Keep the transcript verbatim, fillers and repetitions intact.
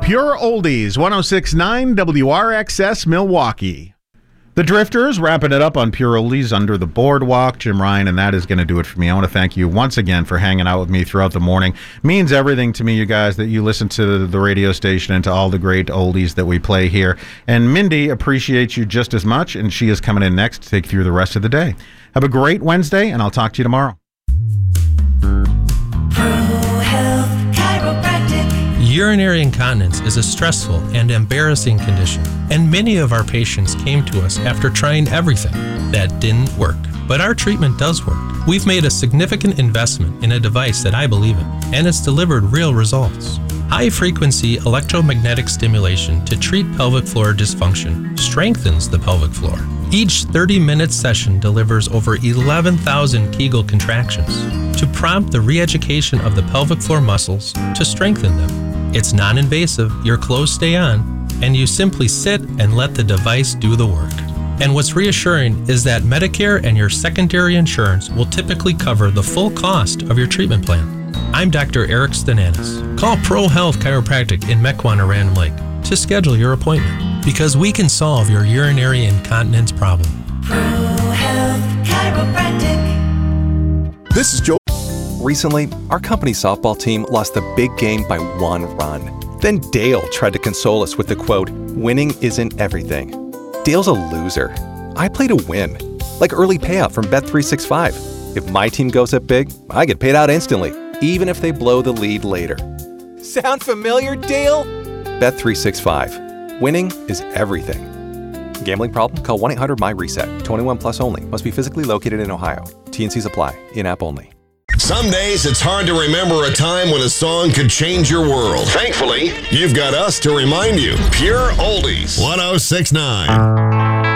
Pure Oldies, one oh six point nine W R X S Milwaukee. The Drifters wrapping it up on Pure Oldies Under the Boardwalk. Jim Ryan, and that is going to do it for me. I want to thank you once again for hanging out with me throughout the morning. Means everything to me, you guys, that you listen to the radio station and to all the great oldies that we play here. And Mindy appreciates you just as much, and she is coming in next to take you through the rest of the day. Have a great Wednesday, and I'll talk to you tomorrow. Urinary incontinence is a stressful and embarrassing condition, and many of our patients came to us after trying everything. That didn't work, but our treatment does work. We've made a significant investment in a device that I believe in, and it's delivered real results. High-frequency electromagnetic stimulation to treat pelvic floor dysfunction strengthens the pelvic floor. Each thirty-minute session delivers over eleven thousand Kegel contractions to prompt the re-education of the pelvic floor muscles to strengthen them. It's non-invasive, your clothes stay on, and you simply sit and let the device do the work. And what's reassuring is that Medicare and your secondary insurance will typically cover the full cost of your treatment plan. I'm Doctor Eric Stananis. Call Pro Health Chiropractic in Mequon or Random Lake to schedule your appointment, because we can solve your urinary incontinence problem. Pro Health Chiropractic. This is Joe. Recently, our company softball team lost the big game by one run. Then Dale tried to console us with the quote, "Winning isn't everything." Dale's a loser. I play to win, like early payout from Bet three sixty-five. If my team goes up big, I get paid out instantly, even if they blow the lead later. Sound familiar, Dale? Bet three sixty-five. Winning is everything. Gambling problem? Call one eight hundred M Y reset. twenty-one plus only. Must be physically located in Ohio. T and Cs apply. In-app only. Some days it's hard to remember a time when a song could change your world. Thankfully, you've got us to remind you. Pure Oldies. one oh six point nine.